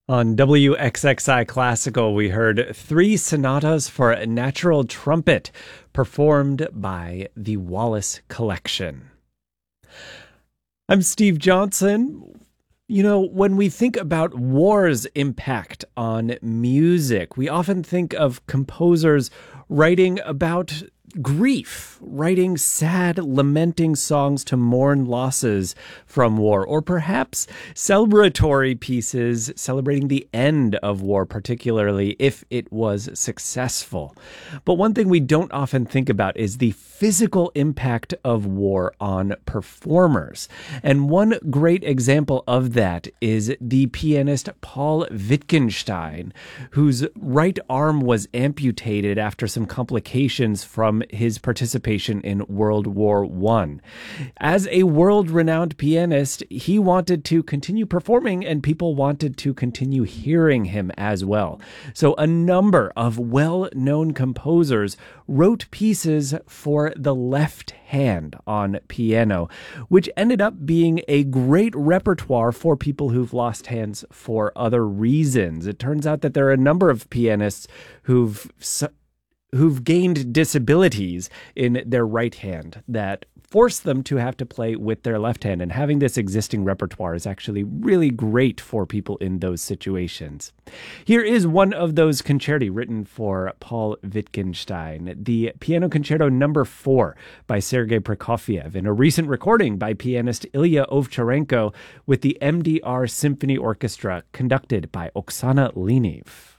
On WXXI Classical, we heard three sonatas for natural trumpet performed by the Wallace Collection. I'm Steve Johnson. You know, when we think about war's impact on music, we often think of composers writing about grief, writing sad, lamenting songs to mourn losses from war, or perhaps celebratory pieces celebrating the end of war, particularly if it was successful. But one thing we don't often think about is the physical impact of war on performers. And one great example of that is the pianist Paul Wittgenstein, whose right arm was amputated after some complications from his participation in World War I. As a world-renowned pianist, he wanted to continue performing, and people wanted to continue hearing him as well. So a number of well-known composers wrote pieces for the left hand on piano, which ended up being a great repertoire for people who've lost hands for other reasons. It turns out that there are a number of pianists who've gained disabilities in their right hand that force them to have to play with their left hand. And having this existing repertoire is actually really great for people in those situations. Here is one of those concerti written for Paul Wittgenstein, the Piano Concerto No. 4 by Sergei Prokofiev, in a recent recording by pianist Ilya Ovcharenko with the MDR Symphony Orchestra, conducted by Oksana Liniv.